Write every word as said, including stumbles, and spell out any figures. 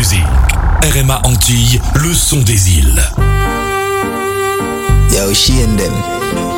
Music. R M A Antilles, le son des îles. Yo, she and them.